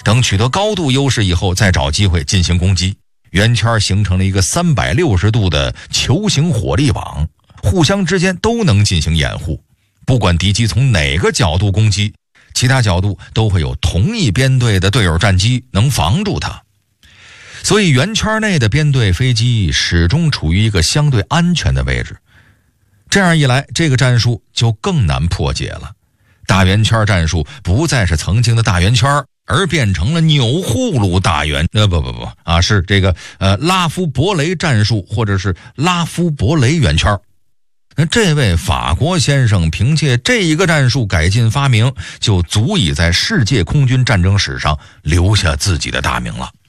等取得高度优势以后，再找机会进行攻击。圆圈形成了一个360度的球形火力网，互相之间都能进行掩护，不管敌机从哪个角度攻击，其他角度都会有同一编队的队友战机能防住它。所以圆圈内的编队飞机始终处于一个相对安全的位置。这样一来，这个战术就更难破解了。大圆圈战术不再是曾经的大圆圈，而变成了钮祜禄大圆，是这个拉夫伯雷战术，或者是拉夫伯雷圆圈。那这位法国先生凭借这一个战术改进发明，就足以在世界空军战争史上留下自己的大名了。